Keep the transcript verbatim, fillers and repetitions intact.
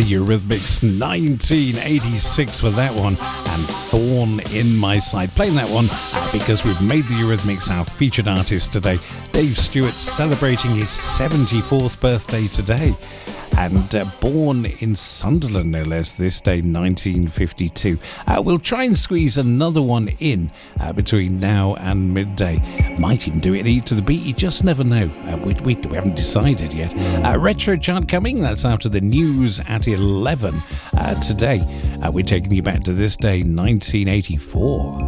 Eurythmics nineteen eighty-six for that one, and Thorn in My Side. Playing that one uh, because we've made the Eurythmics our featured artist today. Dave Stewart celebrating his seventy-fourth birthday today, and uh, born in Sunderland, no less, this day, nineteen fifty-two. Uh, we'll try and squeeze another one in uh, between now and midday. Might even do it E to the beat, you just never know. Uh, we, we, we haven't decided yet. Uh, retro chart coming, that's after the news at eleven. Uh, today, uh, we're taking you back to this day, nineteen eighty-four.